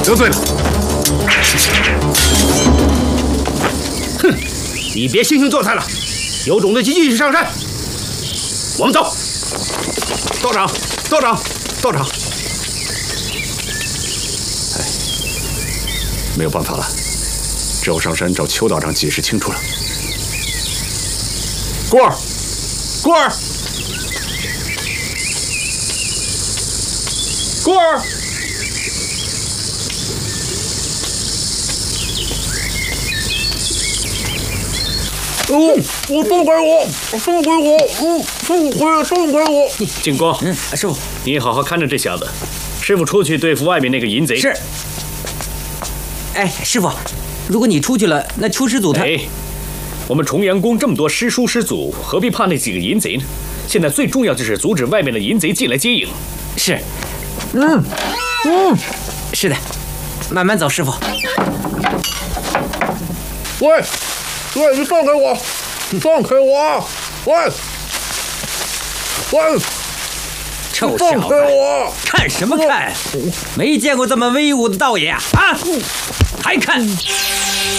得罪了。 哼，你别惺惺作态了，有种子就继续上山。我们走。 道长，道长，道长。哎，没有办法了，只有上山找邱道长解释清楚了。孤儿，孤儿，孤儿。 我放开我！放开我！放开我！ 进宫。 师傅， 你好好看着这小子，师傅出去对付外面那个淫贼。 是。哎，师傅，如果你出去了，那邱师祖他…… 哎，我们重阳宫这么多师叔师祖，何必怕那几个淫贼呢？现在最重要就是阻止外面的淫贼进来接应。 是。是的，慢慢走，师傅。 喂！ 喂，你放开我！你放开我！喂！喂！ 臭小子！ 放开我！ 看什么看？没见过这么威武的道爷啊！还看！